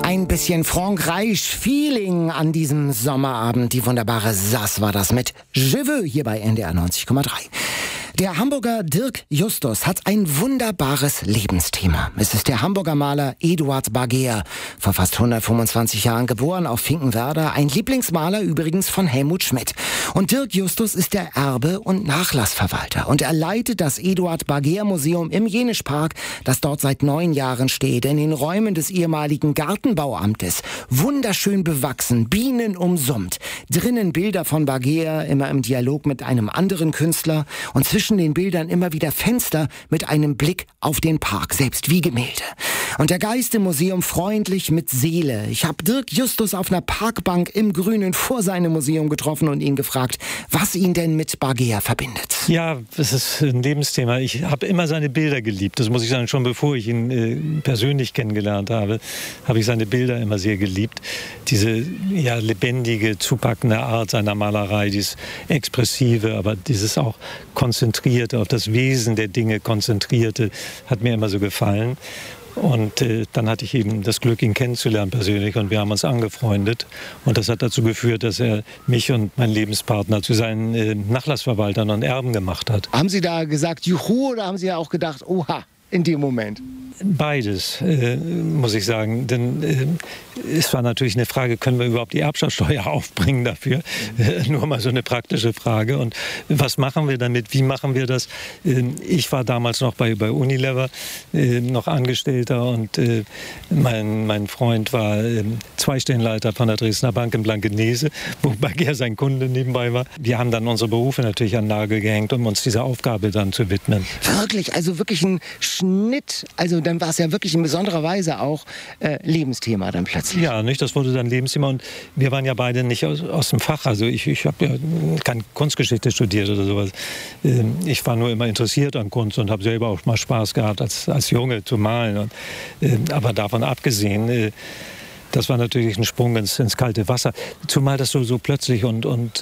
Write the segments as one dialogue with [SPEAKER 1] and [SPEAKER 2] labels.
[SPEAKER 1] Ein bisschen Frankreich-Feeling an diesem Sommerabend. Die wunderbare Sass war das mit Je veux hier bei NDR 90,3. Der Hamburger Dirk Justus hat ein wunderbares Lebensthema. Es ist der Hamburger Maler Eduard Bargeer, vor fast 125 Jahren geboren auf Finkenwerder, ein Lieblingsmaler übrigens von Helmut Schmidt. Und Dirk Justus ist der Erbe- und Nachlassverwalter. Und er leitet das Eduard Bargeer Museum im Jenischpark, das dort seit 9 Jahren steht, in den Räumen des ehemaligen Gartenbauamtes. Wunderschön bewachsen, Bienen umsummt. Drinnen Bilder von Bargeer, immer im Dialog mit einem anderen Künstler. Und zwischen den Bildern immer wieder Fenster mit einem Blick auf den Park, selbst wie Gemälde. Und der Geist im Museum freundlich mit Seele. Ich habe Dirk Justus auf einer Parkbank im Grünen vor seinem Museum getroffen und ihn gefragt, was ihn denn mit Bargeer verbindet.
[SPEAKER 2] Ja, das ist ein Lebensthema. Ich habe immer seine Bilder geliebt. Das muss ich sagen, schon bevor ich ihn persönlich kennengelernt habe, habe ich seine Bilder immer sehr geliebt. Diese lebendige, zupackende Art seiner Malerei, dieses expressive, aber dieses auch konzentrierte, auf das Wesen der Dinge konzentrierte, hat mir immer so gefallen. Und dann hatte ich eben das Glück, ihn kennenzulernen persönlich, und wir haben uns angefreundet. Und das hat dazu geführt, dass er mich und meinen Lebenspartner zu seinen Nachlassverwaltern und Erben gemacht hat.
[SPEAKER 1] Haben Sie da gesagt, juhu, oder haben Sie ja auch gedacht, oha, in dem Moment?
[SPEAKER 2] Beides, muss ich sagen. Denn es war natürlich eine Frage, können wir überhaupt die Erbschaftssteuer aufbringen dafür? Nur mal so eine praktische Frage. Und was machen wir damit? Wie machen wir das? Ich war damals noch bei Unilever noch Angestellter, und mein Freund war Zweistellenleiter von der Dresdner Bank in Blankenese, wo Bargeer sein Kunde nebenbei war. Wir haben dann unsere Berufe natürlich an den Nagel gehängt, um uns dieser Aufgabe dann zu widmen.
[SPEAKER 1] Wirklich, also wirklich ein Schnitt, also dann war es ja wirklich in besonderer Weise auch Lebensthema dann plötzlich.
[SPEAKER 2] Ja, nicht? Das wurde dann Lebensthema, und wir waren ja beide nicht aus dem Fach. Also ich habe ja keine Kunstgeschichte studiert oder sowas. Ich war nur immer interessiert an Kunst und habe selber auch mal Spaß gehabt, als Junge zu malen. Aber davon abgesehen, das war natürlich ein Sprung ins kalte Wasser, zumal das so plötzlich und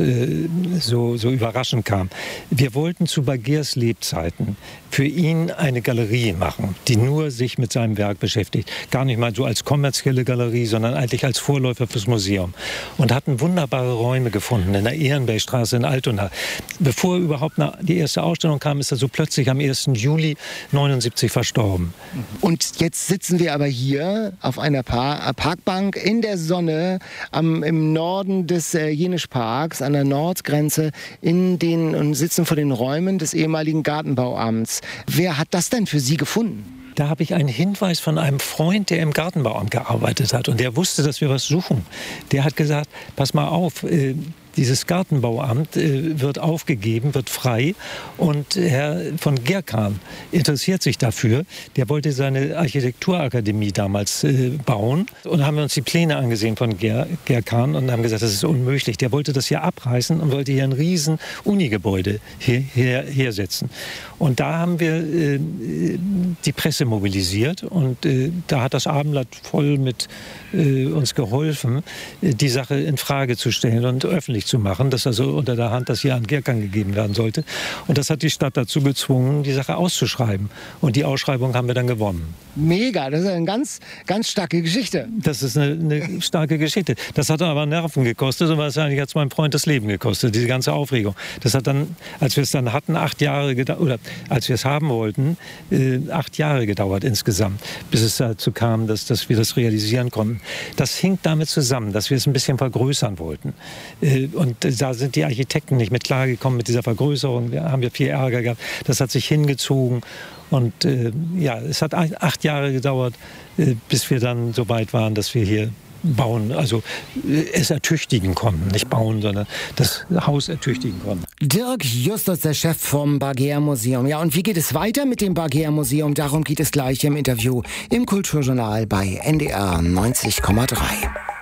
[SPEAKER 2] so überraschend kam. Wir wollten zu Bargeers Lebzeiten für ihn eine Galerie machen, die nur sich mit seinem Werk beschäftigt. Gar nicht mal so als kommerzielle Galerie, sondern eigentlich als Vorläufer fürs Museum. Und hatten wunderbare Räume gefunden in der Ehrenbergstraße in Altona. Bevor überhaupt die erste Ausstellung kam, ist er so plötzlich am 1. Juli 1979 verstorben.
[SPEAKER 1] Und jetzt sitzen wir aber hier auf einer Parkbank in der Sonne im Norden des Jenischparks, an der Nordgrenze, und sitzen vor den Räumen des ehemaligen Gartenbauamts. Wer hat das denn für Sie gefunden?
[SPEAKER 2] Da habe ich einen Hinweis von einem Freund, der im Gartenbauamt gearbeitet hat, und der wusste, dass wir was suchen. Der hat gesagt, pass mal auf, dieses Gartenbauamt wird aufgegeben, wird frei, und Herr von Gerkan interessiert sich dafür. Der wollte seine Architekturakademie damals bauen, und haben wir uns die Pläne angesehen von Gerkan und haben gesagt, das ist unmöglich. Der wollte das hier abreißen und wollte hier ein riesen Unigebäude hersetzen. Und da haben wir die Presse mobilisiert, und da hat das Abendblatt voll mit uns geholfen, die Sache in Frage zu stellen und öffentlich zu machen, dass also unter der Hand das hier an Gerkan gegeben werden sollte. Und das hat die Stadt dazu gezwungen, die Sache auszuschreiben. Und die Ausschreibung haben wir dann gewonnen.
[SPEAKER 1] Mega, das ist eine ganz, ganz starke Geschichte.
[SPEAKER 2] Das ist eine starke Geschichte. Das hat aber Nerven gekostet, und wahrscheinlich hat es meinem Freund das Leben gekostet, diese ganze Aufregung. Das hat dann, als wir es dann hatten, 8 Jahre gedauert, oder als wir es haben wollten, 8 Jahre gedauert insgesamt, bis es dazu kam, dass wir das realisieren konnten. Das hing damit zusammen, dass wir es ein bisschen vergrößern wollten. Und da sind die Architekten nicht mit klargekommen mit dieser Vergrößerung. Da haben wir viel Ärger gehabt. Das hat sich hingezogen. Und es hat 8 Jahre gedauert, bis wir dann so weit waren, dass wir hier bauen, also es ertüchtigen konnten. Nicht bauen, sondern das Haus ertüchtigen konnten.
[SPEAKER 1] Dirk Justus, der Chef vom Bargeer Museum. Ja, und wie geht es weiter mit dem Bargeer Museum? Darum geht es gleich im Interview im Kulturjournal bei NDR 90,3.